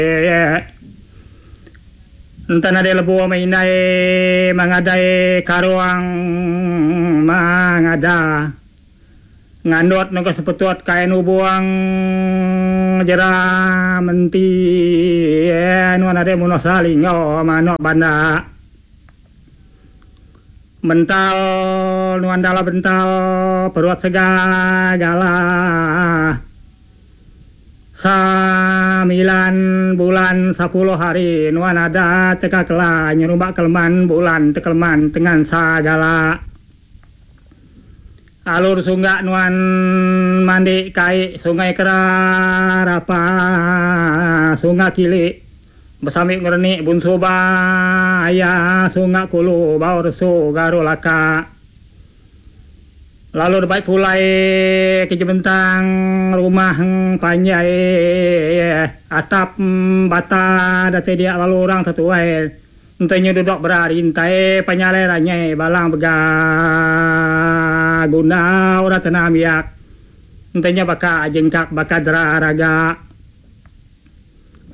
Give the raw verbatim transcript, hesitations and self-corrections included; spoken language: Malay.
Entah ada lebu mainai mangadai karuang mangada ngandot naga sepetuat kain ubuang jera menti nuan ada munosaling oh manok banda mental nuan dala bental perut segala Sambilan bulan sepuluh hari nuan ada teka kela nyerubak kelman bulan tekelman dengan sagala alur sungai nuan mandi kai sungai kerarapa sungai kili bersami ngerni bun subaya sungai kulu baur su garulaka lalu dapat pulai kejebentang rumah panjai atap bata date dia lalu orang setuai entahnya duduk berari entai penyalerannya balang bega guna ora tenamiak entahnya baka jengkak baka dera raga